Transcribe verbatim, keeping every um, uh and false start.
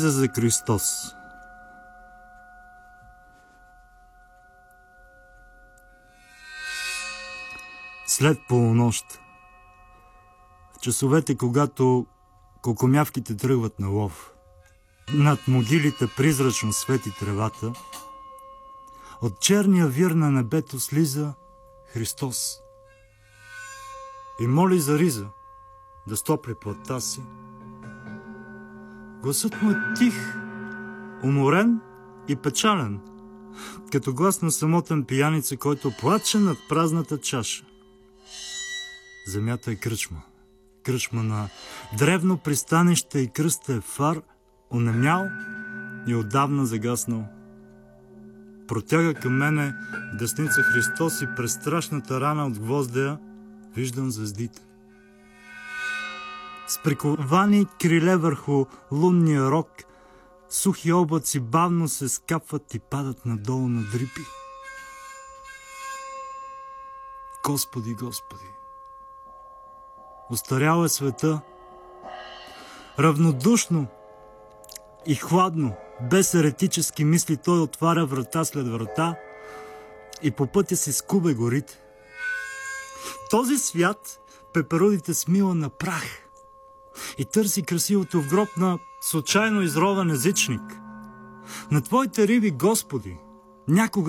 за Христос. След полунощ, в часовете, когато кокомявките тръгват на лов, над могилите призрачно свети тревата, от черния вир на небето слиза Христос и моли за риза да стопли плътта си. Гласът му е тих, уморен и печален, като глас на самотен пияница, който плаче над празната чаша. Земята е кръчма, кръчма на древно пристанище и кръста е фар, онемял и отдавна загаснал. Протяга към мене десница Христос и през страшната рана от гвоздея виждам звездите. С приковани криле върху лунния рог, сухи облаци бавно се скапват и падат надолу на дрипи. Господи, Господи! Остарял е света. Равнодушно и хладно, без еретически мисли, той отваря врата след врата и по пътя си скубе горите. Този свят пеперудите смила на прах и търси красивото в гроб на случайно изровен езичник. На твоите риби, Господи, някога